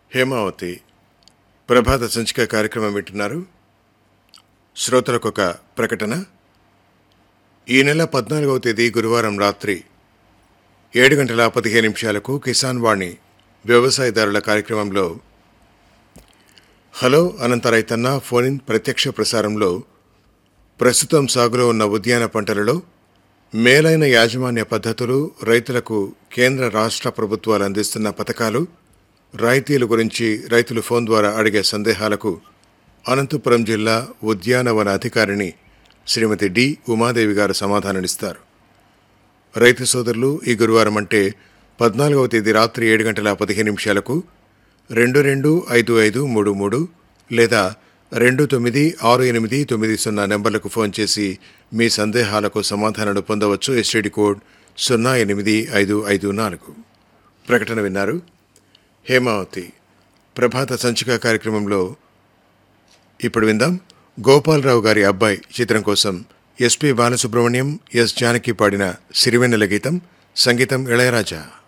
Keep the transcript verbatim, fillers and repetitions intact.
హేమావతి ప్రభాత సంచిక కార్యక్రమం వింటున్నారు. శ్రోతలకు ఒక ప్రకటన. ఈ నెల పద్నాలుగవ తేదీ గురువారం రాత్రి ఏడు గంటల పదిహేను నిమిషాలకు కిసాన్ వాణి వ్యవసాయదారుల కార్యక్రమంలో హలో అనంత రైతన్న ఫోన్ ఇన్ ప్రత్యక్ష ప్రసారంలో ప్రస్తుతం సాగులో ఉన్న ఉద్యాన పంటలలో మేలైన యాజమాన్య పద్ధతులు, రైతులకు కేంద్ర రాష్ట్ర ప్రభుత్వాలు అందిస్తున్న పథకాలు, రాయితీల గురించి రైతులు ఫోన్ ద్వారా అడిగే సందేహాలకు అనంతపురం జిల్లా ఉద్యానవన అధికారిని శ్రీమతి డి ఉమాదేవి గారు సమాధానమిస్తారు. రైతు సోదరులు ఈ గురువారం అంటే పద్నాలుగవ తేదీ రాత్రి ఏడు గంటల పదిహేను నిమిషాలకు రెండు రెండు ఐదు ఐదు మూడు మూడు లేదా రెండు తొమ్మిది ఆరు ఎనిమిది తొమ్మిది సున్నా నెంబర్లకు ఫోన్ చేసి మీ సందేహాలకు సమాధానాలు పొందవచ్చు. ఎస్టీడీ కోడ్ సున్నా ఎనిమిది ఐదు ఐదు నాలుగు. ప్రకటన విన్నారు. హేమావతి ప్రభాత సంచిక కార్యక్రమంలో ఇప్పుడు విందాం. గోపాలరావు గారి అబ్బాయి చిత్రం కోసం ఎస్పి బాలసుబ్రహ్మణ్యం, ఎస్ జానకి పాడిన సిరివెన్నెల గీతం. సంగీతం ఇళయరాజా.